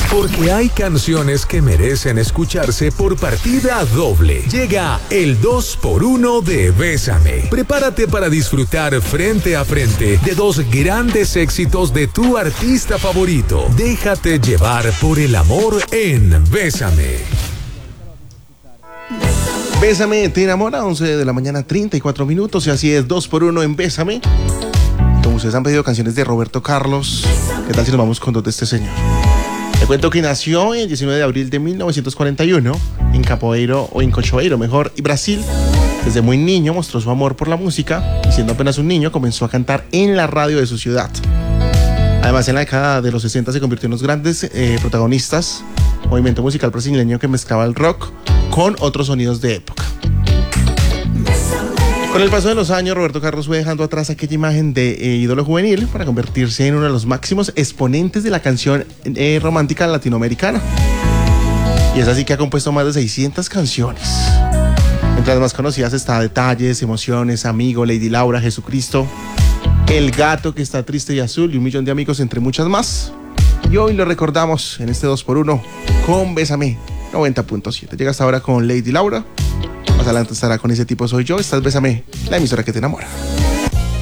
Porque hay canciones que merecen escucharse por partida doble. Llega el 2x1 de Bésame. Prepárate para disfrutar frente a frente de dos grandes éxitos de tu artista favorito. Déjate llevar por el amor en Bésame. Bésame, te enamora, 11 de la mañana, 34 minutos. Y así es, 2x1 en Bésame. Como ustedes han pedido canciones de Roberto Carlos, ¿qué tal si nos vamos con dos de este señor? Te cuento que nació el 19 de abril de 1941 en Capoeiro, o en Cachoeiro mejor, y Brasil. Desde muy niño mostró su amor por la música y siendo apenas un niño comenzó a cantar en la radio de su ciudad. Además, en la década de los 60 se convirtió en los grandes protagonistas, movimiento musical brasileño que mezclaba el rock con otros sonidos de época. Con el paso de los años, Roberto Carlos fue dejando atrás aquella imagen de ídolo juvenil para convertirse en uno de los máximos exponentes de la canción romántica latinoamericana. Y es así que ha compuesto más de 600 canciones. Entre las más conocidas está Detalles, Emociones, Amigo, Lady Laura, Jesucristo, El gato que está triste y azul y Un millón de amigos, entre muchas más. Y hoy lo recordamos en este 2x1 con Bésame 90.7. Llega hasta ahora con Lady Laura. Más adelante estará con Ese tipo soy yo. Esta es Bésame, la emisora que te enamora.